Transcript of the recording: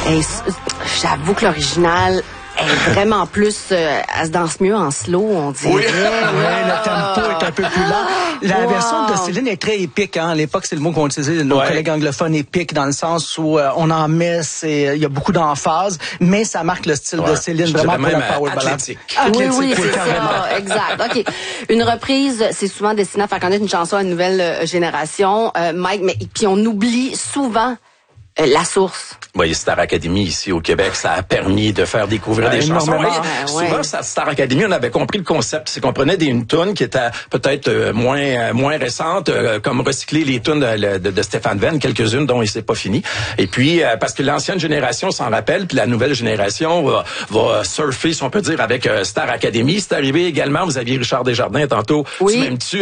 Et j'avoue que l'original est vraiment plus, elle se danse mieux en slow, on dirait. Oui, le tempo est un peu plus lent. La version de Céline est très épique. Hein. À l'époque, c'est le mot qu'on utilisait nos collègues anglophones, épique, dans le sens où on en met, il y a beaucoup d'emphase, mais ça marque le style de Céline, vraiment pour la power ballad. Oui, c'est ça, exact. OK. Une reprise, c'est souvent destiné à faire connaître une chanson à une nouvelle génération. Mike, mais puis on oublie souvent la source. Oui, Star Academy ici au Québec, ça a permis de faire découvrir des chansons. Souvent, Star Academy, on avait compris le concept, c'est qu'on prenait une tune qui était peut-être moins récente, comme recycler les tunes de Stéphane Venn, quelques-unes dont il s'est pas fini. Et puis parce que l'ancienne génération s'en rappelle, puis la nouvelle génération va surfer, si on peut dire, avec Star Academy. C'est arrivé également, vous aviez Richard Desjardins tantôt. Oui. Tu m'aimes-tu